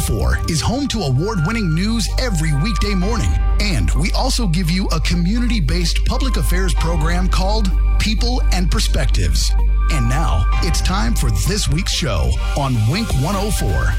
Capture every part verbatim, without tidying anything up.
four is home to award-winning news every weekday morning. And we also give you a community-based public affairs program called People and Perspectives. And now it's time for this week's show on Wink one oh four.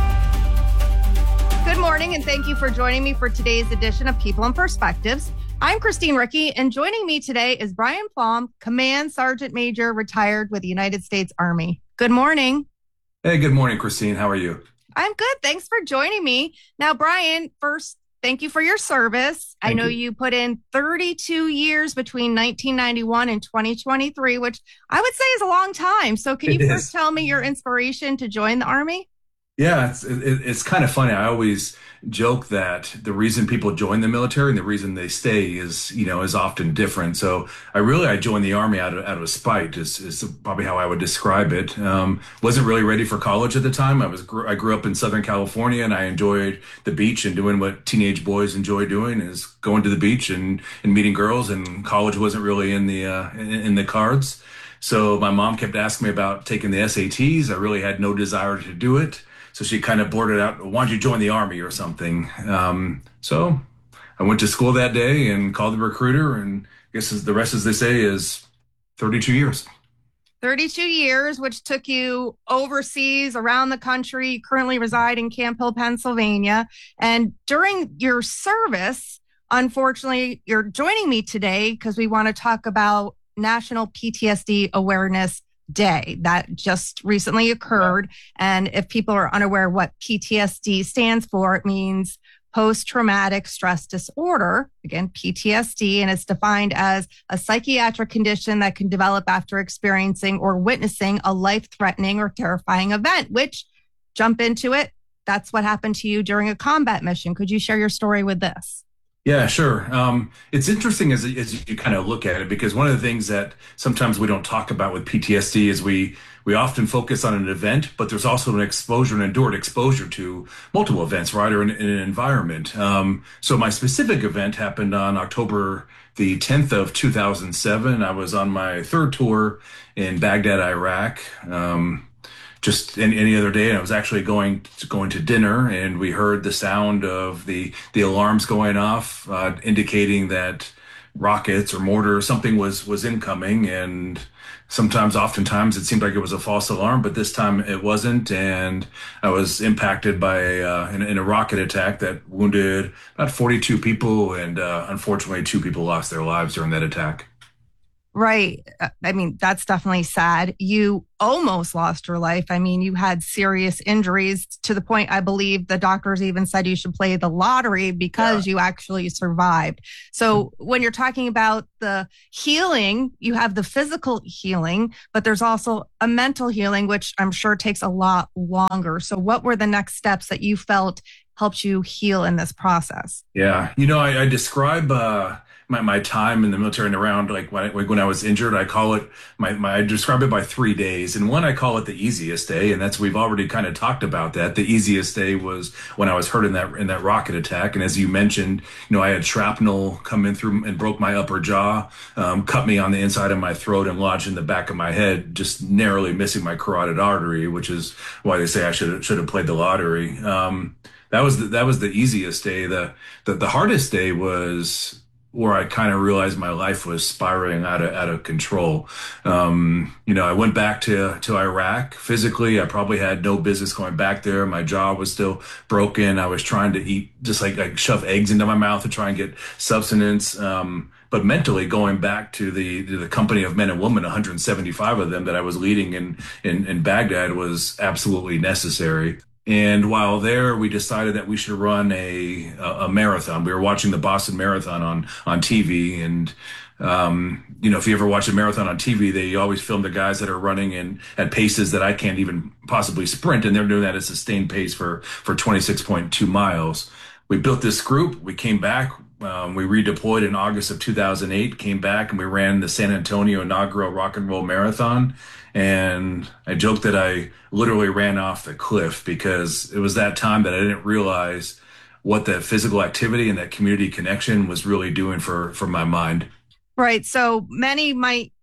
Good morning, and thank you for joining me for today's edition of People and Perspectives. I'm Christine Ricky, and joining me today is Brian Flom, Command Sergeant Major, retired with the United States Army. Good morning. Hey, good morning, Christine. How are you? I'm good. Thanks for joining me. Now, Brian, first, thank you for your service. Thank I know you. you put in thirty-two years between nineteen ninety-one and twenty twenty-three, which I would say is a long time. So can you It first is. tell me your inspiration to join the Army? Yeah, it's it, it's kind of funny. I always joke that the reason people join the military and the reason they stay is, you know, is often different. So I really I joined the Army out of out of spite is, is probably how I would describe it. Um, wasn't really ready for college at the time. I was gr- I grew up in Southern California, and I enjoyed the beach and doing what teenage boys enjoy doing is going to the beach and and meeting girls. And college wasn't really in the uh, in, in the cards. So my mom kept asking me about taking the S A Ts. I really had no desire to do it. So she kind of blurted out, why don't you join the Army or something? Um, so I went to school that day and called the recruiter, and I guess the rest, as they say, is thirty-two years. thirty-two years, which took you overseas, around the country. You currently reside in Camp Hill, Pennsylvania. And during your service, unfortunately, you're joining me today because we want to talk about National P T S D Awareness Day that just recently occurred. And if people are unaware what P T S D stands for, it means post-traumatic stress disorder, again, P T S D, and it's defined as a psychiatric condition that can develop after experiencing or witnessing a life-threatening or terrifying event, which, jump into it, that's what happened to you during a combat mission. Could you share your story with this? Yeah, sure. Um, it's interesting as, as you kind of look at it, because one of the things that sometimes we don't talk about with P T S D is we we often focus on an event, but there's also an exposure, an endured exposure to multiple events, right, or in, in an environment. Um, so my specific event happened on October the tenth of two thousand seven. I was on my third tour in Baghdad, Iraq. Um, just any, any other day, and I was actually going to, going to dinner, and we heard the sound of the the alarms going off, uh, indicating that rockets or mortar, something was was incoming. And sometimes, oftentimes, it seemed like it was a false alarm, but this time it wasn't. And I was impacted by uh, in, in a rocket attack that wounded about forty-two people, and uh, unfortunately, two people lost their lives during that attack. Right. Uh, I mean, that's definitely sad. You almost lost your life. I mean, you had serious injuries to the point, I believe the doctors even said you should play the lottery because Yeah. you actually survived. So when you're talking about the healing, you have the physical healing, but there's also a mental healing, which I'm sure takes a lot longer. So what were the next steps that you felt helped you heal in this process? Yeah, you know, I, I describe uh, my my time in the military and around like when I, like when I was injured. I call it my, my I describe it by three days, and one I call it the easiest day, and that's we've already kind of talked about that. The easiest day was when I was hurt in that in that rocket attack, and as you mentioned, you know, I had shrapnel come in through and broke my upper jaw, um, cut me on the inside of my throat, and lodged in the back of my head, just narrowly missing my carotid artery, which is why they say I should should have played the lottery. Um, That was the, that was the easiest day. The, the the hardest day was where I kind of realized my life was spiraling out of out of control. Um, you know, I went back to to Iraq. Physically, I probably had no business going back there. My jaw was still broken. I was trying to eat, just like like shove eggs into my mouth to try and get substance. Um, but mentally, going back to the to the company of men and women, one hundred seventy-five of them that I was leading in in, in Baghdad, was absolutely necessary. And while there, we decided that we should run a, a, a marathon. We were watching the Boston Marathon on, on T V. And, um, you know, if you ever watch a marathon on T V, they always film the guys that are running in at paces that I can't even possibly sprint. And they're doing that at a sustained pace for, for twenty-six point two miles. We built this group. We came back. Um, we redeployed in August of two thousand eight, came back, and we ran the San Antonio inaugural Rock and Roll Marathon. And I joked that I literally ran off the cliff, because it was that time that I didn't realize what that physical activity and that community connection was really doing for, for my mind. Right. So many might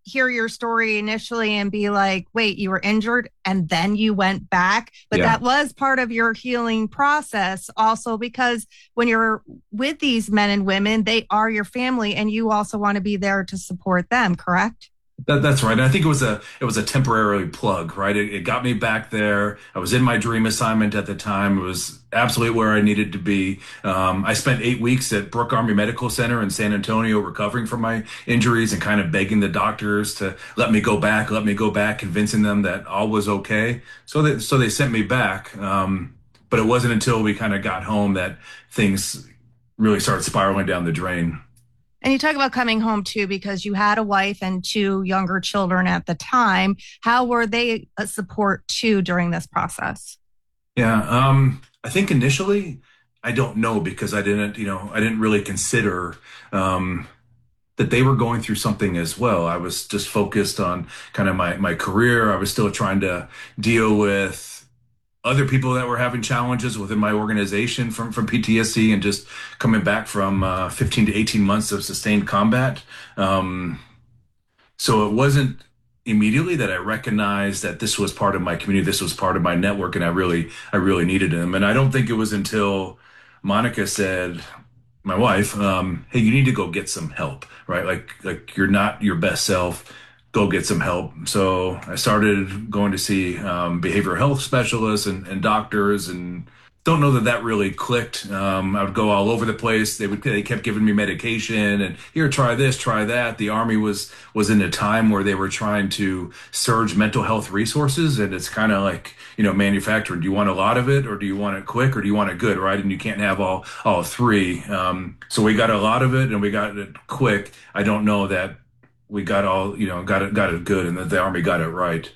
hear your story initially and be like, wait, you were injured and then you went back. But Yeah. that was part of your healing process also, because when you're with these men and women, they are your family and you also want to be there to support them, correct? That, that's right. And I think it was a it was a temporary plug, right? It, it got me back there. I was in my dream assignment at the time. It was absolutely where I needed to be. Um, I spent eight weeks at Brooke Army Medical Center in San Antonio recovering from my injuries and kind of begging the doctors to let me go back, let me go back, convincing them that all was okay. So that so they sent me back. Um, but it wasn't until we kind of got home that things really started spiraling down the drain. And you talk about coming home too, because you had a wife and two younger children at the time. How were they a support too during this process? Yeah, um, I think initially, I don't know because I didn't, you know, I didn't really consider um, that they were going through something as well. I was just focused on kind of my my career. I was still trying to deal with other people that were having challenges within my organization from from P T S D and just coming back from uh, fifteen to eighteen months of sustained combat. Um, so it wasn't immediately that I recognized that this was part of my community, this was part of my network, and I really, I really needed them. And I don't think it was until Monica said, my wife, um, "Hey, you need to go get some help, right? Like, like you're not your best self. Go get some help." So I started going to see um, behavioral health specialists and, and doctors, and don't know that that really clicked. Um, I would go all over the place. They would they kept giving me medication and here, try this, try that. The Army was was in a time where they were trying to surge mental health resources, and it's kind of like, you know, manufacturing. Do you want a lot of it, or do you want it quick, or do you want it good, right? And you can't have all all three. Um, so we got a lot of it, and we got it quick. I don't know that we got all, you know, got it got it good, and that the Army got it right.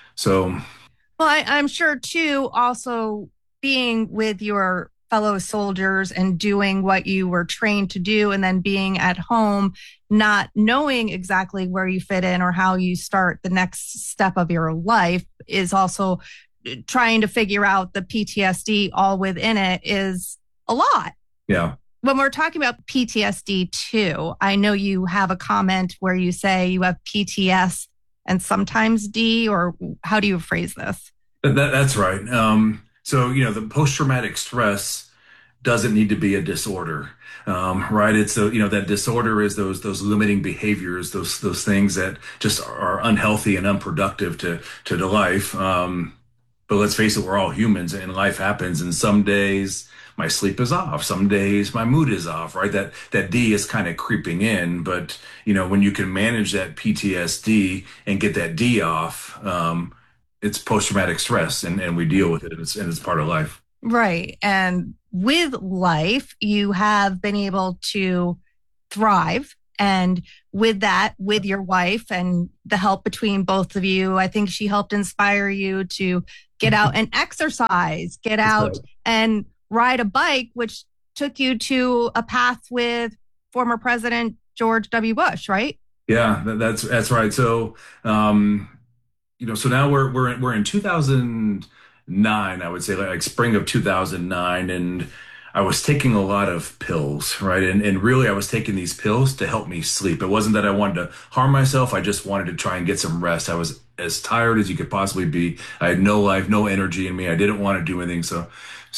So Well, I, I'm sure too, also being with your fellow soldiers and doing what you were trained to do, and then being at home, not knowing exactly where you fit in or how you start the next step of your life, is also trying to figure out the P T S D all within it is a lot. yeah. When we're talking about P T S D too, I know you have a comment where you say you have P T S and sometimes D, or how do you phrase this? That, that's right. Um, so, you know, the post-traumatic stress doesn't need to be a disorder, um, right? It's a, you know, that disorder is those those limiting behaviors, those those things that just are unhealthy and unproductive to to the life. Um, but let's face it, we're all humans, and life happens. And some days my sleep is off, some days my mood is off, right? That that D is kind of creeping in. But you know, when you can manage that P T S D and get that D off, um, it's post-traumatic stress, and, and we deal with it, and it's, and it's part of life. Right. And with life, you have been able to thrive. And with that, with your wife and the help between both of you, I think she helped inspire you to get out and exercise, get out right. and ride a bike, which took you to a path with former President George W. Bush, right? Yeah, that, that's that's right. So, um, you know, so now we're we're we're in two thousand nine, I would say, like, like spring of two thousand nine, and I was taking a lot of pills, right? And and really, I was taking these pills to help me sleep. It wasn't that I wanted to harm myself. I just wanted to try and get some rest. I was as tired as you could possibly be. I had no life, no energy in me. I didn't want to do anything. So,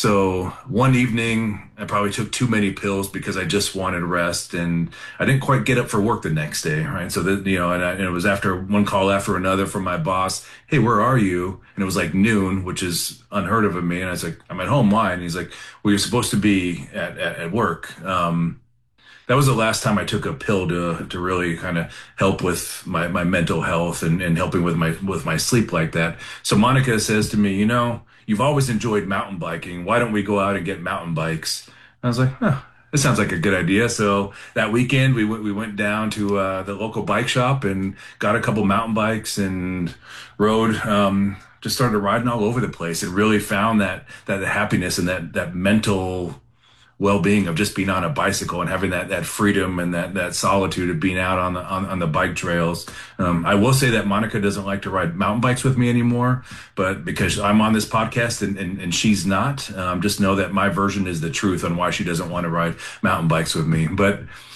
so one evening, I probably took too many pills because I just wanted rest, and I didn't quite get up for work the next day, right? So that, you know, and, I, and it was after one call after another from my boss. "Hey, where are you?" And it was like noon, which is unheard of of me. And I was like, "I'm at home." "Why?" And he's like, "Well, you're supposed to be at at, at work." Um, that was the last time I took a pill to to really kind of help with my, my mental health and, and helping with my with my sleep like that. So Monica says to me, "You know, you've always enjoyed mountain biking. Why don't we go out and get mountain bikes?" I was like, "Huh, this sounds like a good idea." So that weekend we went we went down to uh, the local bike shop and got a couple mountain bikes and rode. Um, just started riding all over the place and really found that that happiness and that that mental well-being of just being on a bicycle and having that that freedom and that that solitude of being out on the on, on the bike trails. Um, I will say that Monica doesn't like to ride mountain bikes with me anymore, but because I'm on this podcast and and, and she's not, um, just know that my version is the truth on why she doesn't want to ride mountain bikes with me. But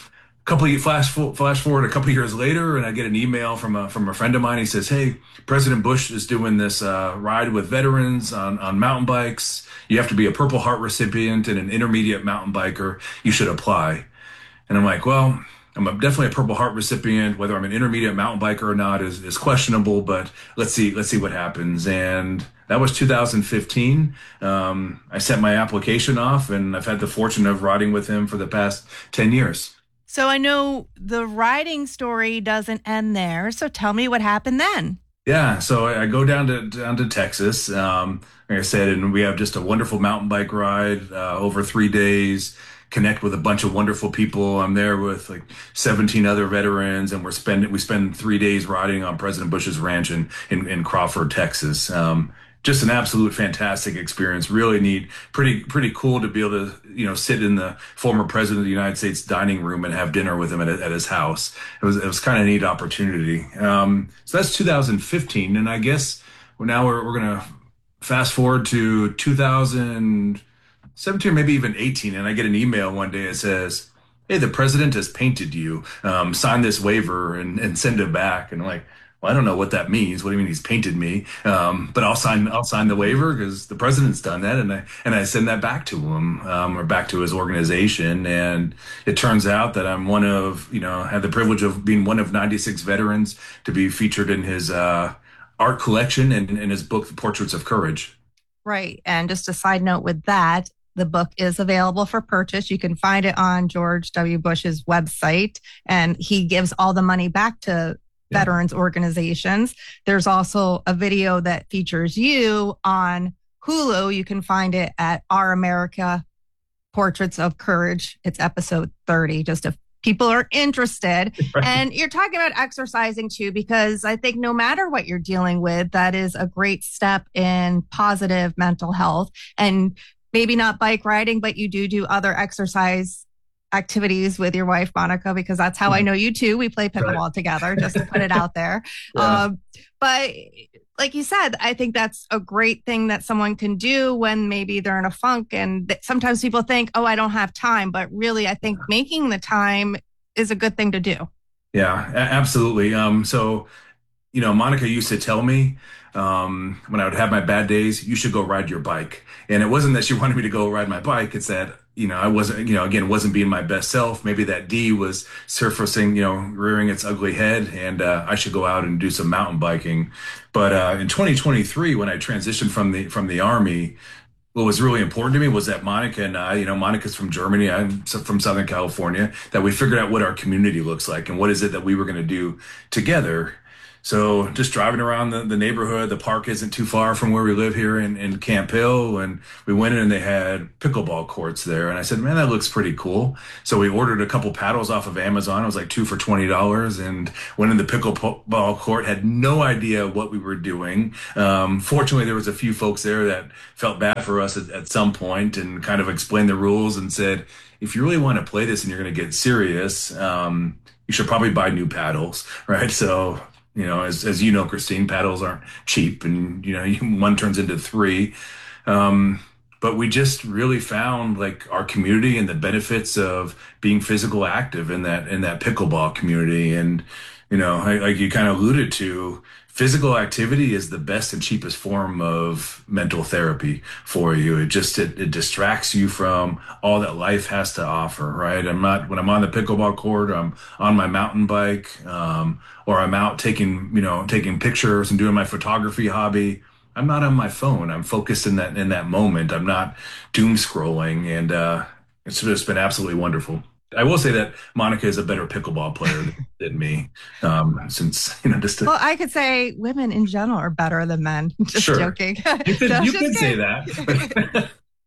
couple of flash flash forward a couple of years later, and I get an email from a from a friend of mine. He says, "Hey, President Bush is doing this uh, ride with veterans on on mountain bikes. You have to be a Purple Heart recipient and an intermediate mountain biker. You should apply." And I'm like, "Well, I'm a, definitely a Purple Heart recipient. Whether I'm an intermediate mountain biker or not is is questionable. But let's see let's see what happens." And that was two thousand fifteen. Um, I sent my application off, and I've had the fortune of riding with him for the past ten years. So I know the riding story doesn't end there. So tell me what happened then. Yeah, so I I go down to down to Texas, um, like I said, and we have just a wonderful mountain bike ride uh, over three days. Connect with a bunch of wonderful people. I'm there with like seventeen other veterans, and we're spending we spend three days riding on President Bush's ranch in in, in Crawford, Texas. Um, just an absolute fantastic experience. Really neat, pretty pretty cool to be able to you know sit in the former president of the United States dining room and have dinner with him at, at his house. It was it was kind of a neat opportunity. Um, so that's two thousand fifteen, and I guess well, now we're we're gonna fast forward to two thousand seventeen or maybe even eighteen, and I get an email one day that says, "Hey, the president has painted you. Um, sign this waiver and, and send it back." And I'm like, "Well, I don't know what that means. What do you mean he's painted me?" Um, but I'll sign I'll sign the waiver because the president's done that, and I and I send that back to him um, or back to his organization. And it turns out that I'm one of you know had the privilege of being one of ninety-six veterans to be featured in his uh, art collection and in his book, Portraits of Courage. Right. And just a side note with that, the book is available for purchase. You can find it on George W. Bush's website, and he gives all the money back to yeah. veterans organizations. There's also a video that features you on Hulu. You can find it at Our America Portraits of Courage. It's episode thirty, just if people are interested. Right. And you're talking about exercising too, because I think no matter what you're dealing with, that is a great step in positive mental health. And maybe not bike riding, but you do do other exercise activities with your wife, Monica, because that's how I know you too. We play pickleball right. together, just to put it out there. Yeah. Um, but like you said, I think that's a great thing that someone can do when maybe they're in a funk. And th- sometimes people think, oh, I don't have time. But really, I think making the time is a good thing to do. Yeah, a- absolutely. Um, so, you know, Monica used to tell me, um, when I would have my bad days, you should go ride your bike. And it wasn't that she wanted me to go ride my bike. It's that, you know, I wasn't, you know, again, wasn't being my best self. Maybe that D was surfacing, you know, rearing its ugly head, and uh, I should go out and do some mountain biking. But uh, in twenty twenty-three, when I transitioned from the from the Army, what was really important to me was that Monica and I, you know, Monica's from Germany, I'm from Southern California, that we figured out what our community looks like and what is it that we were going to do together. So just driving around the, the neighborhood, the park isn't too far from where we live here in, in Camp Hill. And we went in and they had pickleball courts there. And I said, man, that looks pretty cool. So we ordered a couple paddles off of Amazon. It was like two for twenty dollars, and went in the pickleball court, had no idea what we were doing. Um, fortunately, there was a few folks there that felt bad for us at, at some point and kind of explained the rules and said, if you really want to play this and you're going to get serious, um, you should probably buy new paddles, right? So, you know, as as you know, Christine, paddles aren't cheap, and you know, you, one turns into three. Um, but we just really found like our community and the benefits of being physical active in that in that pickleball community. And you know, like, like you kind of alluded to, physical activity is the best and cheapest form of mental therapy for you. It just it, it distracts you from all that life has to offer, right? I'm not when I'm on the pickleball court, I'm on my mountain bike, um, or I'm out taking you know taking pictures and doing my photography hobby. I'm not on my phone. I'm focused in that in that moment. I'm not doom scrolling, and uh, it's just been absolutely wonderful. I will say that Monica is a better pickleball player than, than me, um, since, you know, just to... Well, I could say women in general are better than men. Just sure. joking. You could, no, you just could say that.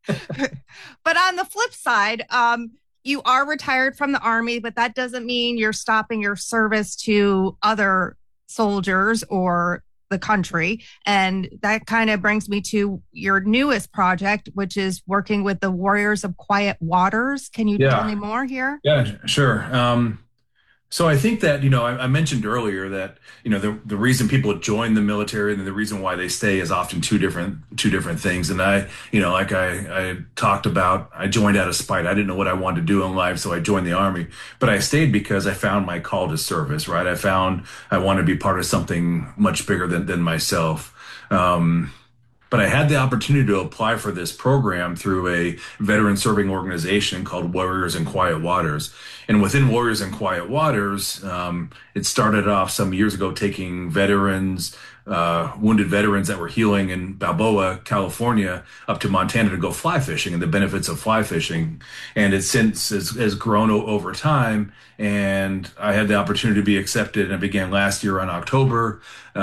But on the flip side, um, you are retired from the Army, but that doesn't mean you're stopping your service to other soldiers or the country. And that kind of brings me to your newest project, which is working with the Warriors of Quiet Waters. Can you yeah. tell me more here? Yeah, sure. Um, So I think that, you know, I, I mentioned earlier that, you know, the, the reason people join the military and the reason why they stay is often two different, two different things. And I, you know, like I, I talked about, I joined out of spite. I didn't know what I wanted to do in life. So I joined the army, but I stayed because I found my call to service, right? I found I wanted to be part of something much bigger than, than myself. Um, But I had the opportunity to apply for this program through a veteran serving organization called Warriors in Quiet Waters. And within Warriors in Quiet Waters, um, it started off some years ago taking veterans, uh, wounded veterans that were healing in Balboa, California, up to Montana to go fly fishing and the benefits of fly fishing. And it since has, has grown o- over time. And I had the opportunity to be accepted, and it began last year in October.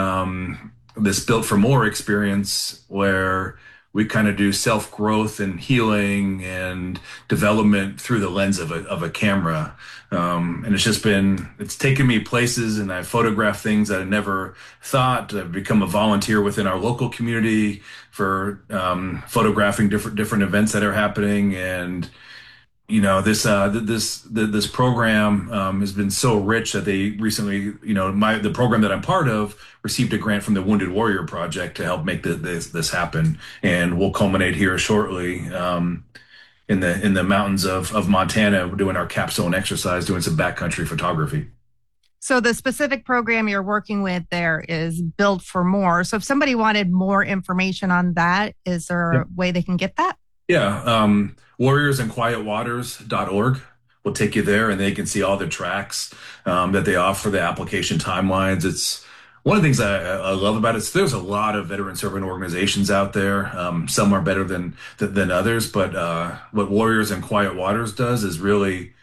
Um, this Built for More experience where we kind of do self growth and healing and development through the lens of a, of a camera. Um, and it's just been, it's taken me places, and I photographed things that I never thought. I've become a volunteer within our local community for um, photographing different, different events that are happening. And you know, this uh th- this th- this program um, has been so rich that they recently, you know, my the program that I'm part of received a grant from the Wounded Warrior Project to help make the, this this happen, and we'll culminate here shortly um, in the in the mountains of of Montana. We're doing our capstone exercise, doing some backcountry photography. So the specific program you're working with there is Built for More. So if somebody wanted more information on that, is there a way they can get that? Yeah, um, warriors in quiet waters dot org will take you there, and they can see all the tracks um, that they offer, the application timelines. It's one of the things I, I love about it. Is there's a lot of veteran serving organizations out there. Um, some are better than than, than others, but uh, what Warriors in Quiet Waters does is really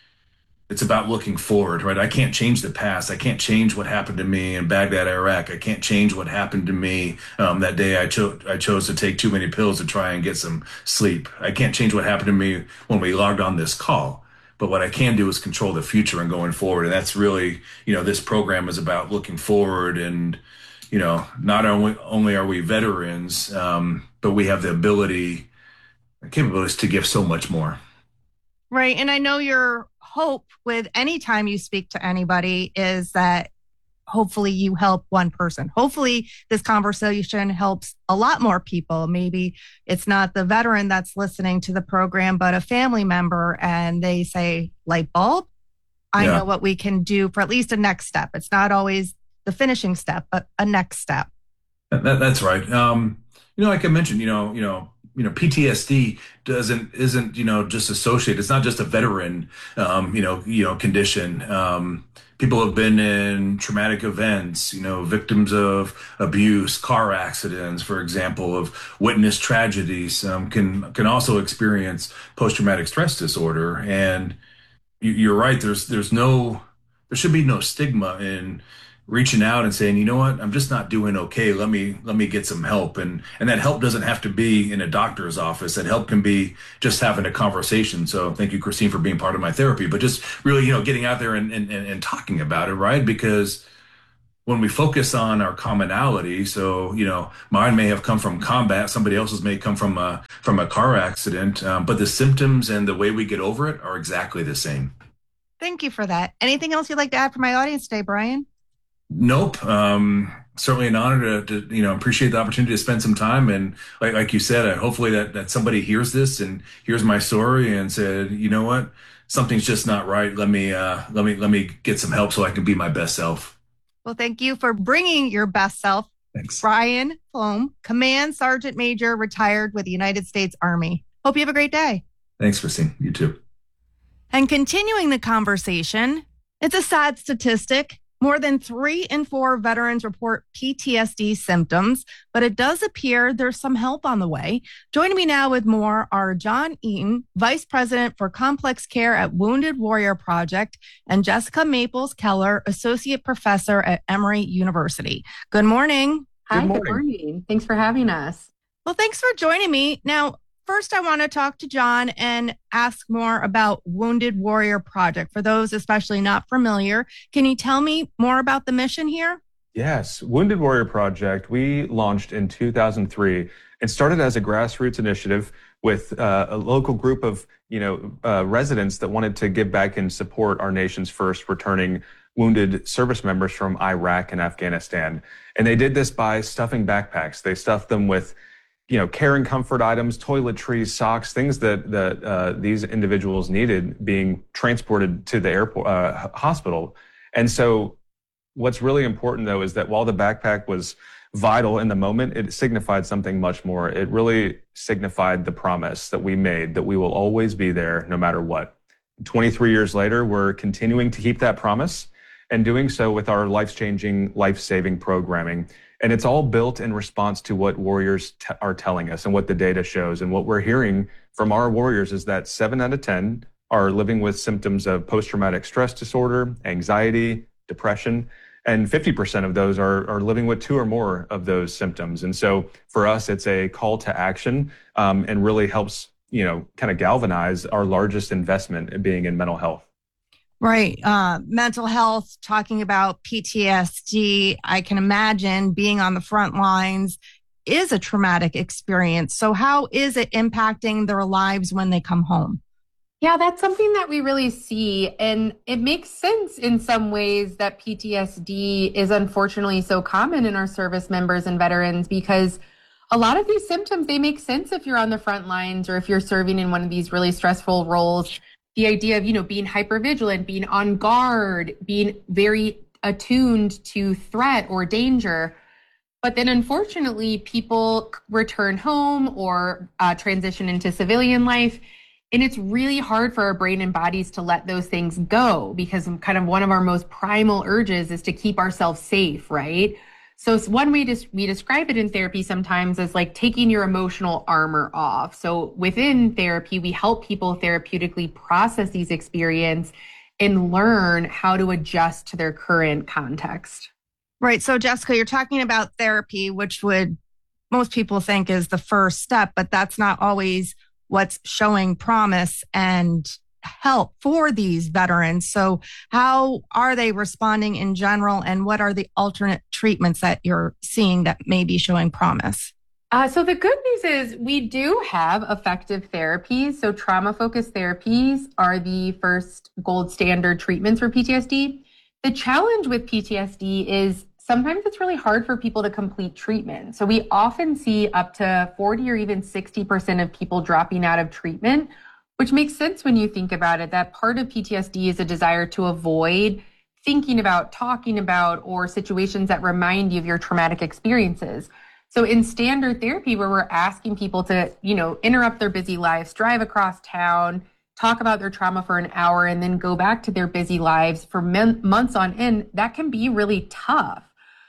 it's about looking forward, right? I can't change the past. I can't change what happened to me in Baghdad, Iraq. I can't change what happened to me um, that day I chose I chose to take too many pills to try and get some sleep. I can't change what happened to me when we logged on this call. But what I can do is control the future and going forward. And that's really, you know, this program is about looking forward. And, you know, not only only are we veterans, um, but we have the ability, capabilities to give so much more. Right. And I know your hope with any time you speak to anybody is that hopefully you help one person. Hopefully this conversation helps a lot more people. Maybe it's not the veteran that's listening to the program, but a family member, and they say, light bulb, I Yeah. know what we can do for at least a next step. It's not always the finishing step, but a next step. That, that's right. Um, you know, like I mentioned, you know, you know, you know, P T S D doesn't isn't you know just associated. It's not just a veteran, um, you know, you know, condition. Um, people have been in traumatic events, you know, victims of abuse, car accidents, for example, of witnessed tragedies, um, can can also experience post traumatic stress disorder. And you, you're right. There's there's no there should be no stigma in reaching out and saying, you know what, I'm just not doing okay. Let me let me get some help. And and that help doesn't have to be in a doctor's office. That help can be just having a conversation. So thank you, Christine, for being part of my therapy. But just really, you know, getting out there and and, and and talking about it, right? Because when we focus on our commonality, so you know, mine may have come from combat, somebody else's may come from a from a car accident, um, but the symptoms and the way we get over it are exactly the same. Thank you for that. Anything else you'd like to add for my audience today, Brian? Nope. Um, certainly an honor to, to, you know, appreciate the opportunity to spend some time. And like, like you said, uh, hopefully that, that somebody hears this and hears my story and said, you know what, something's just not right. Let me, uh, let me, let me get some help so I can be my best self. Well, thank you for bringing your best self. Thanks. Brian Flom, Command Sergeant Major, retired with the United States Army. Hope you have a great day. Thanks, Christine. You too. And continuing the conversation, it's a sad statistic. More than three in four veterans report P T S D symptoms, but it does appear there's some help on the way. Joining me now with more are John Eaton, Vice President for Complex Care at Wounded Warrior Project, and Jessica Maples Keller, Associate Professor at Emory University. Good morning. Hi, Good good morning. morning. Thanks for having us. Well, thanks for joining me. Now, first, I want to talk to John and ask more about Wounded Warrior Project. For those especially not familiar, can you tell me more about the mission here? Yes, Wounded Warrior Project, we launched in two thousand three and started as a grassroots initiative with uh, a local group of, you know, uh, residents that wanted to give back and support our nation's first returning wounded service members from Iraq and Afghanistan. And they did this by stuffing backpacks. They stuffed them with, you know, care and comfort items, toiletries, socks, things that that uh, these individuals needed being transported to the airport uh, hospital. And so what's really important, though, is that while the backpack was vital in the moment, it signified something much more. It really signified the promise that we made that we will always be there no matter what. twenty-three years later, we're continuing to keep that promise and doing so with our life-changing, life-saving programming. And it's all built in response to what warriors t- are telling us and what the data shows. And what we're hearing from our warriors is that seven out of ten are living with symptoms of post-traumatic stress disorder, anxiety, depression. And fifty percent of those are, are living with two or more of those symptoms. And so for us, it's a call to action um, and really helps, you know, kind of galvanize our largest investment being in mental health. Right. Uh, mental health, talking about P T S D, I can imagine being on the front lines is a traumatic experience. So how is it impacting their lives when they come home? Yeah, that's something that we really see. And it makes sense in some ways that P T S D is unfortunately so common in our service members and veterans, because a lot of these symptoms, they make sense if you're on the front lines or if you're serving in one of these really stressful roles. The idea of, you know, being hypervigilant, being on guard, being very attuned to threat or danger. But then unfortunately, people return home or uh, transition into civilian life. And it's really hard for our brain and bodies to let those things go, because kind of one of our most primal urges is to keep ourselves safe, right? So it's one way to, we describe it in therapy sometimes as like taking your emotional armor off. So within therapy, we help people therapeutically process these experiences and learn how to adjust to their current context. Right. So Jessica, you're talking about therapy, which would most people think is the first step, but that's not always what's showing promise and help for these veterans. So how are they responding in general, and what are the alternate treatments that you're seeing that may be showing promise? Uh, so the good news is we do have effective therapies. So trauma-focused therapies are the first gold standard treatments for P T S D. The challenge with P T S D is sometimes it's really hard for people to complete treatment. So we often see up to forty or even sixty percent of people dropping out of treatment, which makes sense when you think about it. That part of P T S D is a desire to avoid thinking about, talking about, or situations that remind you of your traumatic experiences. So in standard therapy, where we're asking people to, you know, interrupt their busy lives, drive across town, talk about their trauma for an hour, and then go back to their busy lives for m- months on end, that can be really tough.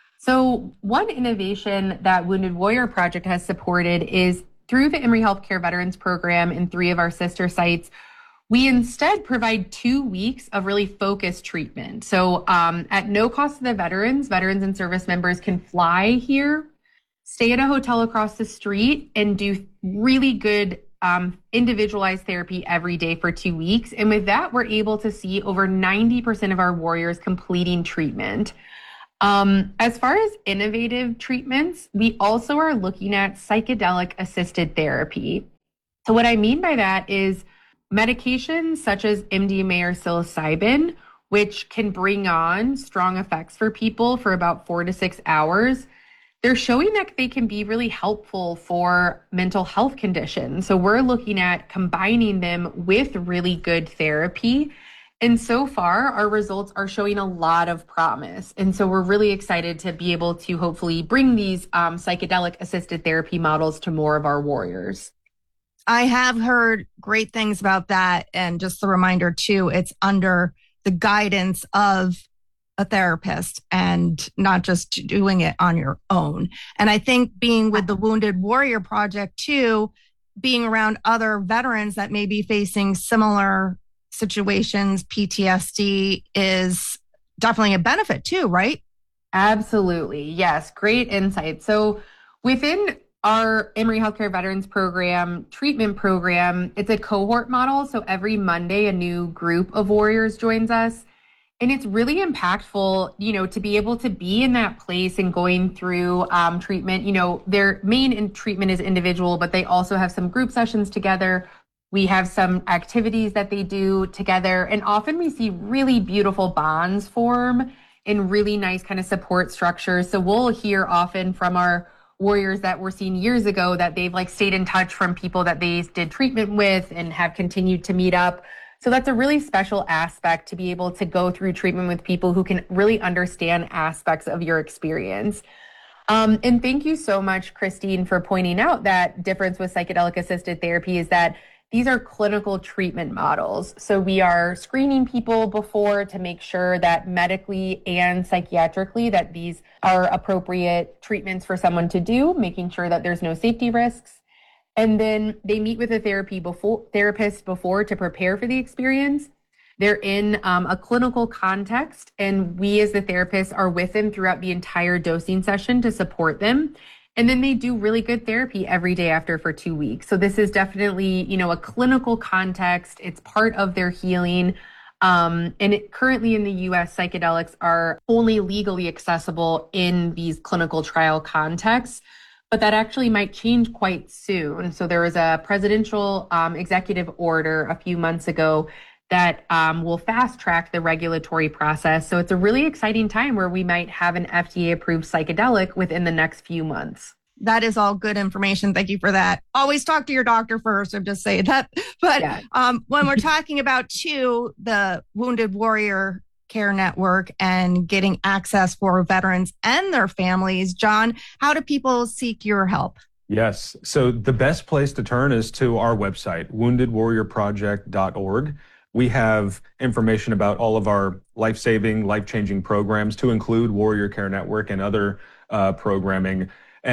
So one innovation that Wounded Warrior Project has supported is through the Emory Healthcare Veterans Program in three of our sister sites, we instead provide two weeks of really focused treatment. So um, at no cost to the veterans, veterans and service members can fly here, stay at a hotel across the street, and do really good um, individualized therapy every day for two weeks. And with that, we're able to see over ninety percent of our warriors completing treatment. Um, as far as innovative treatments, we also are looking at psychedelic assisted therapy. So what I mean by that is medications such as M D M A or psilocybin, which can bring on strong effects for people for about four to six hours. They're showing that they can be really helpful for mental health conditions. So we're looking at combining them with really good therapy. And so far, our results are showing a lot of promise. And so we're really excited to be able to hopefully bring these um, psychedelic assisted therapy models to more of our warriors. I have heard great things about that. And just a reminder too, it's under the guidance of a therapist and not just doing it on your own. And I think being with the Wounded Warrior Project too, being around other veterans that may be facing similar situations, P T S D, is definitely a benefit too, right? Absolutely. Yes. Great insight. So within our Emory Healthcare Veterans Program treatment program, it's a cohort model. So every Monday, a new group of warriors joins us. And it's really impactful, you know, to be able to be in that place and going through um, treatment. You know, their main in treatment is individual, but they also have some group sessions together. We have some activities that they do together. And often we see really beautiful bonds form in really nice kind of support structures. So we'll hear often from our warriors that were seen years ago that they've like stayed in touch from people that they did treatment with and have continued to meet up. So that's a really special aspect to be able to go through treatment with people who can really understand aspects of your experience. Um, and thank you so much, Christine, for pointing out that difference with psychedelic assisted therapy is that these are clinical treatment models. So we are screening people before to make sure that medically and psychiatrically that these are appropriate treatments for someone to do, making sure that there's no safety risks. And then they meet with a therapy before, therapist before to prepare for the experience. They're in um, a clinical context, and we as the therapists are with them throughout the entire dosing session to support them. And then they do really good therapy every day after for two weeks. So this is definitely, you know, a clinical context. It's part of their healing. Um, and it, currently in the U S, psychedelics are only legally accessible in these clinical trial contexts. But that actually might change quite soon. So there was a presidential um, executive order a few months ago that um, will fast track the regulatory process. So it's a really exciting time where we might have an F D A approved psychedelic within the next few months. That is all good information. Thank you for that. Always talk to your doctor first, or just say that. But yeah. um, when we're talking about too, the Wounded Warrior Care Network and getting access for veterans and their families. John, how do people seek your help? Yes. So the best place to turn is to our website, wounded warrior project dot org. We have information about all of our life-saving, life-changing programs, to include Warrior Care Network and other uh, programming.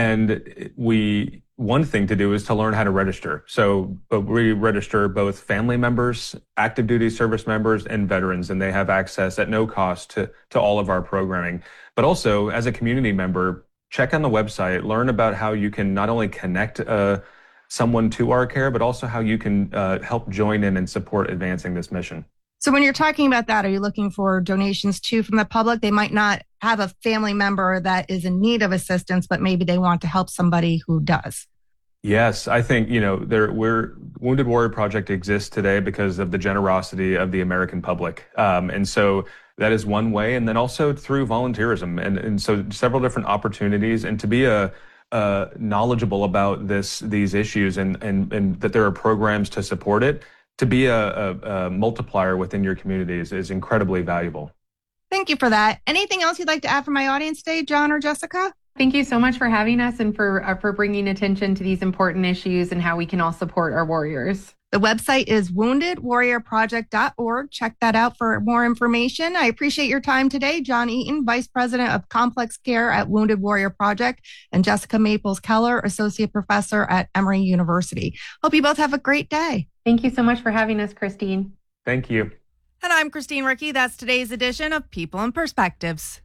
And we one thing to do is to learn how to register. So but we register both family members, active duty service members, and veterans, and they have access at no cost to, to all of our programming. But also, as a community member, check on the website, learn about how you can not only connect uh, someone to our care, but also how you can uh, help join in and support advancing this mission. So when you're talking about that, are you looking for donations too from the public? They might not have a family member that is in need of assistance, but maybe they want to help somebody who does. Yes, I think, you know, there we're Wounded Warrior Project exists today because of the generosity of the American public. Um, and so that is one way. And then also through volunteerism. And, and so several different opportunities, and to be a, uh, knowledgeable about this, these issues, and, and, and that there are programs to support it, to be a, a, a multiplier within your communities is incredibly valuable. Thank you for that. Anything else you'd like to add for my audience today, John or Jessica? Thank you so much for having us and for uh, for bringing attention to these important issues and how we can all support our warriors. The website is wounded warrior project dot org. Check that out for more information. I appreciate your time today, John Eaton, Vice President of Complex Care at Wounded Warrior Project, and Jessica Maples Keller, Associate Professor at Emory University. Hope you both have a great day. Thank you so much for having us, Christine. Thank you. And I'm Christine Ricky. That's today's edition of People and Perspectives.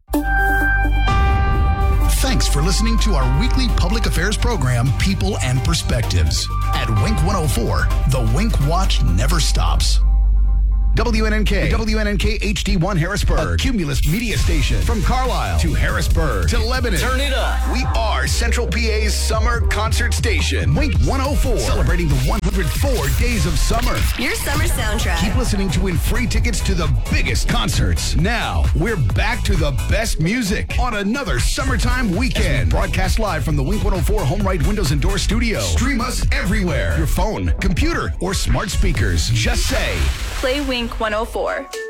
Thanks for listening to our weekly public affairs program, People and Perspectives. At Wink one oh four, the Wink Watch never stops. W N N K, W N N K H D one Harrisburg, a Cumulus media station. From Carlisle to Harrisburg to Lebanon. Turn it up. We are Central P A's summer concert station. Wink one oh four, celebrating the one hundred four days of summer. Your summer soundtrack. Keep listening to win free tickets to the biggest concerts. Now, we're back to the best music on another summertime weekend. Broadcast live from the Wink one oh four Home Right Windows and Door studio. Stream us everywhere. Your phone, computer, or smart speakers. Just say, Play Wink one oh four.